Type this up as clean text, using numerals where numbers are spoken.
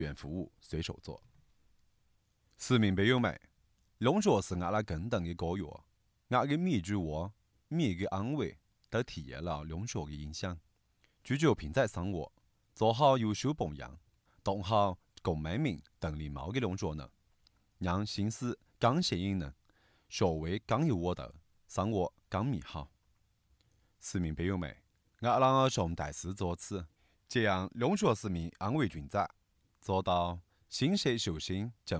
原服务随手做。市民朋友们，农学是阿拉共同的教育，阿个每句话、每一个安慰都体现了农学的影响。追求品质生活，做好优秀榜样，当好共文明、同礼貌的农作人，让心思更吸引人，社会更有活头，生活更美好。市民朋友们，阿拉向大师作此，这样农学市民安慰群众，做到心息修心，正